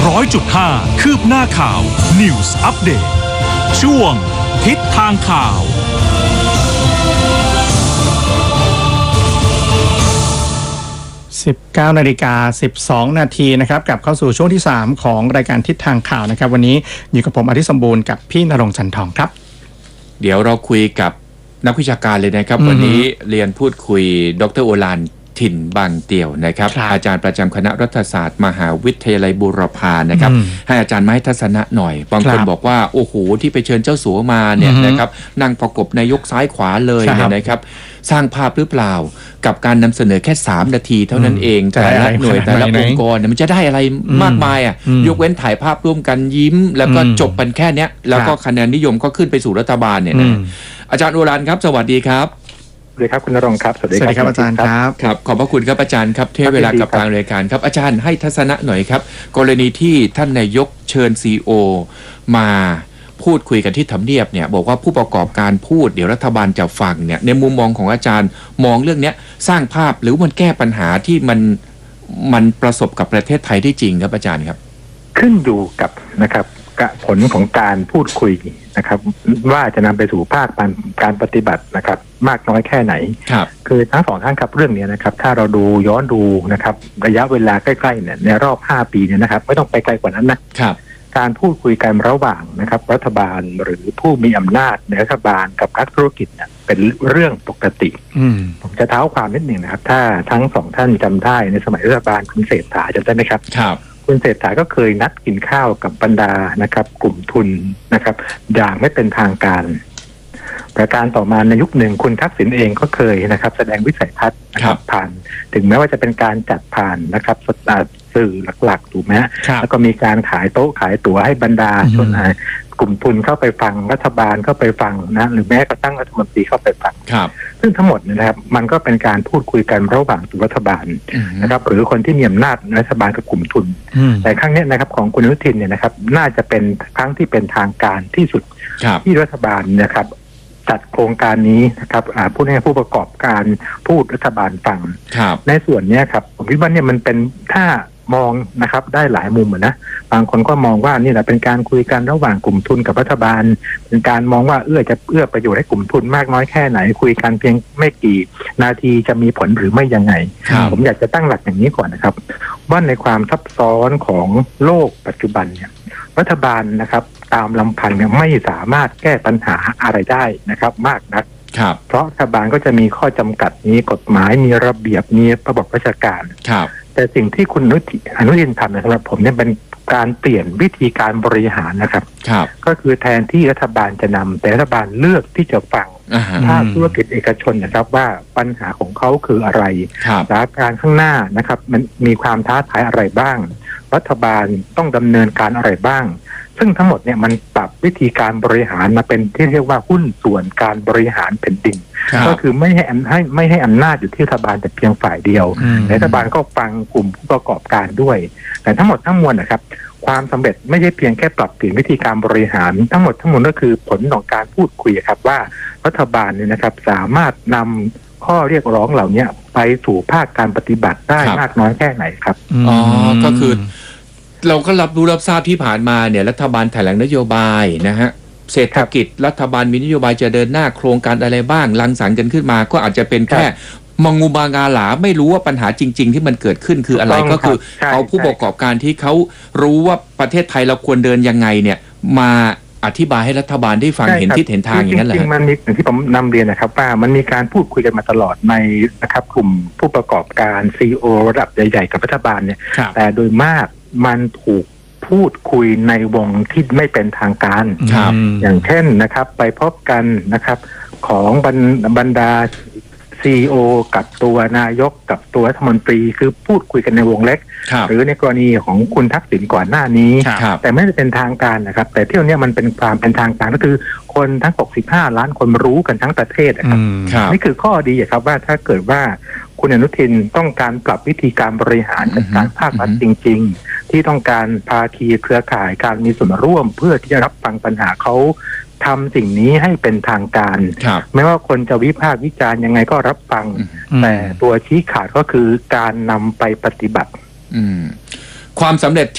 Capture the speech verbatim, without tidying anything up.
ร้อยจุดห้า คืบหน้าข่าว News Update ช่วงทิศทางข่าวสิบเก้านาฬิกาสิบสองนาทีนะครับกลับเข้าสู่ช่วงที่สามของรายการทิศทางข่าวนะครับวันนี้อยู่กับผมอธิสมบูรณ์กับพี่ณรงค์ จันทองครับเดี๋ยวเราคุยกับนักวิชาการเลยนะครับวันนี้เรียนพูดคุยดร.โอฬารถิ่นบางเตี่ยวนะครับอาจารย์ประจำคณะรัฐศาสตร์มหาวิทยาลัยบูรพานะครับให้อาจารย์มาให้ทัศนะหน่อยบางคนบอกว่าโอ้โหที่ไปเชิญเจ้าสัวมาเนี่ยนะครับนั่งประกบนายกซ้ายขวาเลยเนี่ยนะครับสร้างภาพหรือเปล่ากับการนำเสนอแค่สามนาทีเท่านั้นเองแต่ละหน่วยแต่ละองค์กรเนี่ยมันจะได้อะไรมากมายอ่ะยกเว้นถ่ายภาพร่วมกันยิ้มแล้วก็จบกันแค่เนี้ยแล้วก็คะแนนนิยมก็ขึ้นไปสู่รัฐบาลเนี่ยนะอาจารย์โอฬารครับสวัสดีครับสวัสดีครับคุณณรงค์ครับสวัสดีครับอาจารย์ครับครับขอบพระคุณครับอาจารย์ครับที่ให้เวลากับทางรายการครับอาจารย์ให้ทัศนะหน่อยครับกรณีที่ท่านนายกเชิญ ซี อี โอ มาพูดคุยกันที่ทำเนียบเนี่ยบอกว่าผู้ประกอบการพูดเดี๋ยวรัฐบาลจะฟังเนี่ยในมุมมองของอาจารย์มองเรื่องนี้สร้างภาพหรือมันแก้ปัญหาที่มันมันประสบกับประเทศไทยได้จริงครับอาจารย์ครับขึ้นอยู่กับนะครับผลของการพูดคุยนะครับว่าจะนำไปสู่ภาคการปฏิบัตินะครับมากน้อยแค่ไหนครับคือทั้งสองท่านครับเรื่องนี้นะครับถ้าเราดูย้อนดูนะครับระยะเวลาใกล้ๆเนี่ยในรอบห้าปีเนี่ยนะครับไม่ต้องไปไกลกว่านั้นนะครับการพูดคุยกันระหว่างนะครับรัฐบาลหรือผู้มีอำนาจในรัฐบาลกับนักธุรกิจเนี่ยเป็นเรื่องปกติผมจะเท้าความนิดหนึ่งนะครับถ้าทั้งสองท่านจำได้ในสมัยรัฐบาลคุณเศรษฐาจำได้ไหมครับครับคุณเศรษฐาก็เคยนัดกินข้าวกับบรรดานะครับกลุ่มทุนนะครับอย่างไม่เป็นทางการประการต่อมาในยุคหนึ่งคุณทักษิณเองก็เคยนะครับแสดงวิสัยทัศน์นะครับผ่านถึงแม้ว่าจะเป็นการจัดผ่านนะครับสื่อหลักๆถูกไหมแล้วก็มีการขายโต๊ะขายตั๋วให้บรรดาชนกลุ่มทุนเข้าไปฟังรัฐบาลเข้าไปฟังนะหรือแม้กระทั่งรัฐมนตรีเข้าไปฟังซึ่งทั้งหมดนะครับมันก็เป็นการพูดคุยกันระหว่างตัวรัฐบาลนะครับหรือคนที่มีอำนาจรัฐบาลกับกลุ่มทุนแต่ครั้งนี้นะครับของคุณอนุทินเนี่ยนะครับน่าจะเป็นครั้งที่เป็นทางการที่สุดที่รัฐบาลนะครับจัดโครงการนี้นะครับผู้ให้ผู้ประกอบการพูดรัฐบาลฟังในส่วนนี้ครับผมคิดว่าเนี่ยมันเป็นถ้ามองนะครับได้หลายมุมนะบางคนก็มองว่านี่แหละเป็นการคุยกันระหว่างกลุ่มทุนกับรัฐบาลเป็นการมองว่าเอื้อจะเอื้อประโยชน์ให้กลุ่มทุนมากน้อยแค่ไหนคุยกันเพียงไม่กี่นาทีจะมีผลหรือไม่ยังไงผมอยากจะตั้งหลักอย่างนี้ก่อนนะครับว่าในความซับซ้อนของโลกปัจจุบันเนี่ยรัฐบาลนะครับตามลำพังเนี่ยไม่สามารถแก้ปัญหาอะไรได้นะครับมากนักเพราะรัฐบาลก็จะมีข้อจำกัดมีกฎหมายมีระเบียบมีระบบราชการแต่สิ่งที่คุณอนุทินทำสำหรับผมเนี่ยเป็นการเปลี่ยนวิธีการบริหารนะครับก็คือแทนที่รัฐบาลจะนำแต่รัฐบาลเลือกที่จะฟังภาคธุรกิจเอกชนนะครับว่าปัญหาของเขาคืออะไรสถานการณ์ข้างหน้านะครับมันมีความท้าทายอะไรบ้างรัฐบาลต้องดำเนินการอะไรบ้างซึ่งทั้งหมดเนี่ยมันปรับวิธีการบริหารมาเป็นที่เรียกว่าหุ้นส่วนการบริหารแผ่นดินก็คือไม่ให้ให้ไม่ให้อำนาจอยู่ที่รัฐบาลแต่เพียงฝ่ายเดียวรัฐบาลก็ฟังกลุ่มผู้ประกอบการด้วยแต่ทั้งหมดทั้งมวลนะครับความสำเร็จไม่ใช่เพียงแค่ปรับเปลี่ยนวิธีการบริหารทั้งหมดทั้งมวลก็คือผลของการพูดคุยครับว่ารัฐบาลเนี่ยนะครับสามารถนำข้อเรียกร้องเหล่านี้ไปสู่ภาคการปฏิบัติได้มากน้อยแค่ไหนครับอ๋อก็คือเราก็รับรู้รับทราบที่ผ่านมาเนี่ยรัฐบาลแถลงนโยบายนะฮะเศรษฐกิจรัฐบาลมีนโยบายจะเดินหน้าโครงการอะไรบ้างรังสรรค์กันขึ้นมาก็อาจจะเป็นแค่มังงูบางาหลาไม่รู้ว่าปัญหาจริงๆที่มันเกิดขึ้นคืออะไรก็คือเอาผู้ประกอบการที่เขารู้ว่าประเทศไทยเราควรเดินยังไงเนี่ยมาอธิบายให้รัฐบาลได้ฟังเห็นทิศเห็นทางอย่างนั้นแหละจริงๆมันมีอย่างที่ผมนำเรียนนะครับว่ามันมีการพูดคุยกันมาตลอดในนะครับกลุ่มผู้ประกอบการ ซี อี โอ ระดับใหญ่ๆกับรัฐบาลเนี่ยแต่โดยมากมันถูกพูดคุยในวงที่ไม่เป็นทางการอย่างเช่นนะครับไปพบกันนะครับของบรรดา ซี อี โอ กับตัวนายกกับตัวรัฐมนตรีคือพูดคุยกันในวงเล็กหรือในกรณีของคุณทักษิณก่อนหน้านี้แต่ไม่ได้เป็นทางการนะครับแต่เที่ยวนี้มันเป็นความเป็นทางการก็คือคนทั้งหกสิบห้าล้านคนรู้กันทั้งประเทศนะครับนี่คือข้อดีครับว่าถ้าเกิดว่าคุณอนุทินต้องการปรับวิธีการบริหารจัดการภาครัฐจริงๆที่ต้องการภาคีเครือข่ายการมีส่วนร่วมเพื่อที่จะรับฟังปัญหาเขาทำสิ่งนี้ให้เป็นทางการไม่ว่าคนจะวิพากษ์วิจารณ์ยังไงก็รับฟังแต่ตัวชี้ขาดก็คือการนำไปปฏิบัติความสำเร็จ